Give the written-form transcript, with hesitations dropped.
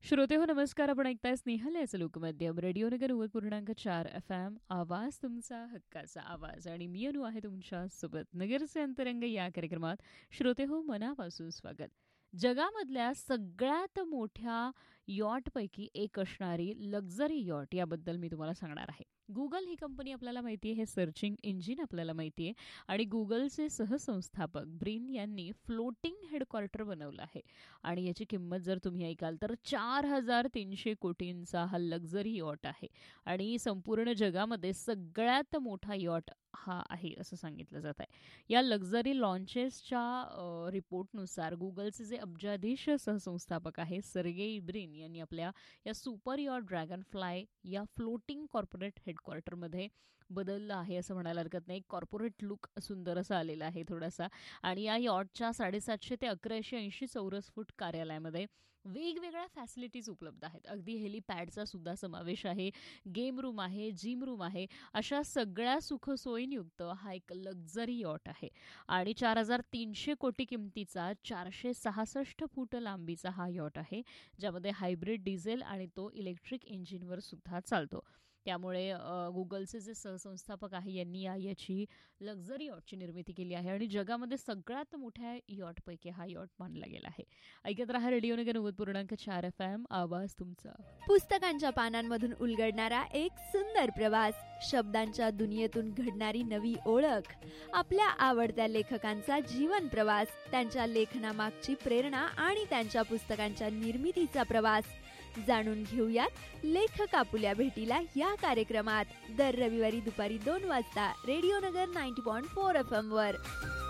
श्रोते हो नमस्कार. आपण ऐकताय स्नेहालयाचं लोकमाध्यम रेडिओ नगर 90.4 FM. आवाज तुमचा हक्काचा आवाज आणि मी अनु आहे तुमच्या सोबत. नगरचे अंतरंग या कार्यक्रमात श्रोते हो मनापासून स्वागत. जगामधल्या सगळ्यात मोठ्या यॉटपैकी एक असणारी लक्झरी यॉट याबद्दल मी तुम्हाला सांगणार आहे. गुगल ही कंपनी आपल्याला माहिती आहे, हे सर्चिंग इंजिन आपल्याला माहिती आहे आणि गुगलचे सहसंस्थापक ब्रिन यांनी फ्लोटिंग हेडक्वार्टर बनवलं आहे आणि याची किंमत जर तुम्ही ऐकाल तर 4,300 कोटींचा हा लक्झरी यॉट आहे आणि संपूर्ण जगामध्ये सगळ्यात मोठा यॉट हा आहे असं सांगितलं जात आहे. या लक्झरी लॉन्चेसच्या रिपोर्टनुसार गुगलचे जे अब्जाधीश सहसंस्थापक आहे सर्गेई ब्रिन यांनी आपल्या या सुपर यॉट ड्रॅगन फ्लाय या फ्लोटिंग कॉर्पोरेट हेडक्वार्टरमध्ये बदललं आहे असं म्हणायला हरकत नाही. कॉर्पोरेट लुक सुंदर असा आलेला आहे थोडासा आणि या यॉटच्या 750 ते 1180 चौरस फूट कार्यालयामध्ये वेगवेगळ्या फॅसिलिटीज उपलब्ध आहेत. अगदी हेलिपॅडचा सुद्धा समावेश आहे, गेम रूम आहे, जिम रूम आहे, अशा सगळ्या सुखसोयींयुक्त हा एक लक्झरी यॉट आहे आणि 4,300 कोटी किमतीचा 466 फूट लांबीचा हा यॉट आहे, ज्यामध्ये हायब्रिड डिझेल आणि तो इलेक्ट्रिक इंजिनवर सुद्धा चालतो. त्यामुळे गुगलचे जे सहसंस्थापक आहे यांनी याची लक्झरी यॉटची निर्मिती केली आहे आणि जगामध्ये सगळ्यात मोठ्या यॉटपैकी हा यॉट मानला गेला आहे. ऐकत रहा रेडिओ नगर 90.4 FM. आवाज तुमचा. पुस्तकांच्या पानांमधून उलगडणारा एक सुंदर प्रवास, शब्दांच्या दुनियेतून घडणारी नवी ओळख, आपल्या आवडत्या लेखकांचा जीवन प्रवास, त्यांच्या लेखनामागची प्रेरणा आणि त्यांच्या पुस्तकांच्या निर्मितीचा प्रवास जाणून घेऊयात लेखक आपुल्या भेटीला या कार्यक्रमात दर रविवारी दुपारी 2 वाजता रेडिओ नगर 90.4 FM वर.